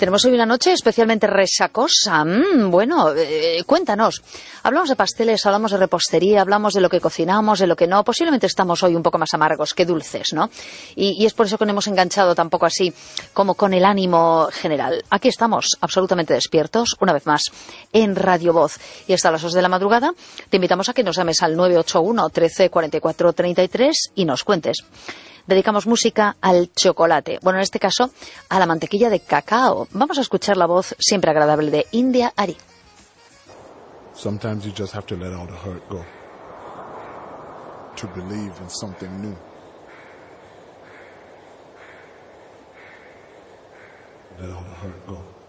Tenemos hoy una noche especialmente resacosa. Bueno, cuéntanos. Hablamos de pasteles, hablamos de repostería, hablamos de lo que cocinamos, de lo que no. Posiblemente estamos hoy un poco más amargos que dulces, ¿no? Y es por eso que no hemos enganchado tampoco así como con el ánimo general. Aquí estamos absolutamente despiertos, una vez más, en Radio Voz. Y hasta las 2 de la madrugada te invitamos a que nos llames al 981 13 44 33 y nos cuentes. Dedicamos música al chocolate, bueno, en este caso a la mantequilla de cacao. Vamos a escuchar la voz siempre agradable de India Arie. Sometimes you just have to let all the hurt go to believe in something new. Let all the hurt go.